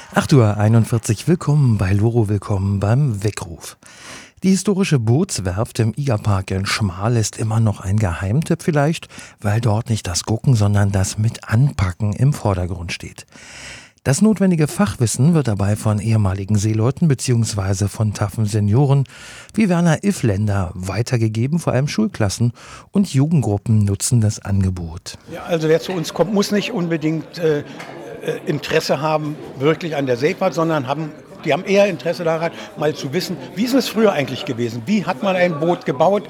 8:41 Uhr, willkommen bei Loro, willkommen beim Weckruf. Die historische Bootswerft im Igerpark in Schmal ist immer noch ein Geheimtipp vielleicht, weil dort nicht das Gucken, sondern das Mit-Anpacken im Vordergrund steht. Das notwendige Fachwissen wird dabei von ehemaligen Seeleuten bzw. von taffen Senioren wie Werner Iffländer weitergegeben, vor allem Schulklassen und Jugendgruppen nutzen das Angebot. Ja, also wer zu uns kommt, muss nicht unbedingt Interesse haben wirklich an der Seefahrt, sondern die haben eher Interesse daran, mal zu wissen, wie ist es früher eigentlich gewesen? Wie hat man ein Boot gebaut?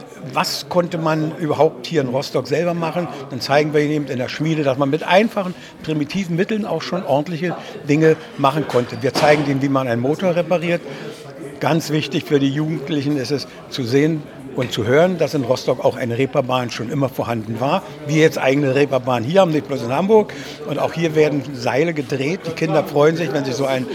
Was konnte man überhaupt hier in Rostock selber machen? Dann zeigen wir ihnen eben in der Schmiede, dass man mit einfachen, primitiven Mitteln auch schon ordentliche Dinge machen konnte. Wir zeigen ihnen, wie man einen Motor repariert. Ganz wichtig für die Jugendlichen ist es zu sehen und zu hören, dass in Rostock auch eine Reeperbahn schon immer vorhanden war. Wir jetzt eigene Reeperbahn hier haben, nicht bloß in Hamburg. Und auch hier werden Seile gedreht. Die Kinder freuen sich, wenn sie so ein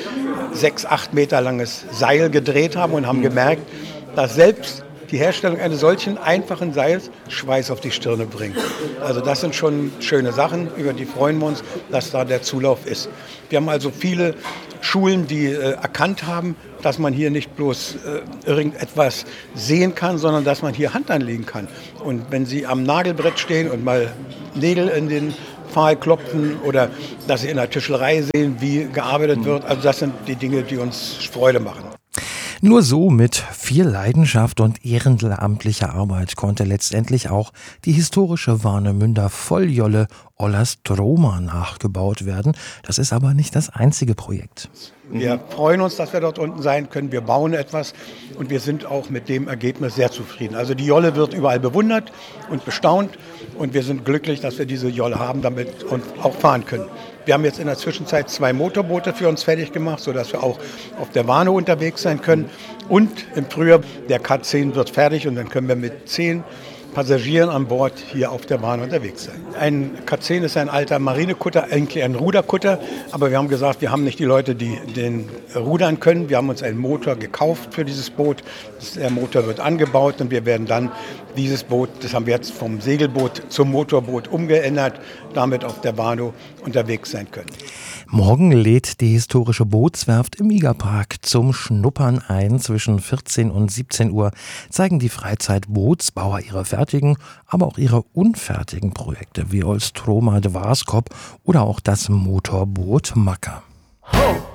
6-8 Meter langes Seil gedreht haben und haben gemerkt, dass selbst die Herstellung eines solchen einfachen Seils Schweiß auf die Stirne bringt. Also das sind schon schöne Sachen, über die freuen wir uns, dass da der Zulauf ist. Wir haben also viele Schulen, die erkannt haben, dass man hier nicht bloß irgendetwas sehen kann, sondern dass man hier Hand anlegen kann. Und wenn Sie am Nagelbrett stehen und mal Nägel in den Pfahl klopfen oder dass Sie in der Tischlerei sehen, wie gearbeitet wird, also das sind die Dinge, die uns Freude machen. Nur so mit viel Leidenschaft und ehrenamtlicher Arbeit konnte letztendlich auch die historische Warnemünder Volljolle Ollastroma nachgebaut werden. Das ist aber nicht das einzige Projekt. Wir freuen uns, dass wir dort unten sein können. Wir bauen etwas und wir sind auch mit dem Ergebnis sehr zufrieden. Also die Jolle wird überall bewundert und bestaunt und wir sind glücklich, dass wir diese Jolle haben, damit und auch fahren können. Wir haben jetzt in der Zwischenzeit 2 Motorboote für uns fertig gemacht, sodass wir auch auf der Warnow unterwegs sein können. Und im Frühjahr, der K10 wird fertig und dann können wir mit 10 Passagieren an Bord hier auf der Bahn unterwegs sein. Ein K10 ist ein alter Marinekutter, eigentlich ein Ruderkutter, aber wir haben gesagt, wir haben nicht die Leute, die den rudern können. Wir haben uns einen Motor gekauft für dieses Boot. Der Motor wird angebaut und wir werden dann dieses Boot, das haben wir jetzt vom Segelboot zum Motorboot umgeändert, damit auf der Warnow unterwegs sein können. Morgen lädt die historische Bootswerft im Igerpark zum Schnuppern ein. Zwischen 14 und 17 Uhr zeigen die Freizeitbootsbauer ihre fertigen, aber auch ihre unfertigen Projekte wie Ollastroma Dvarskop oder auch das Motorboot Macker. Ho!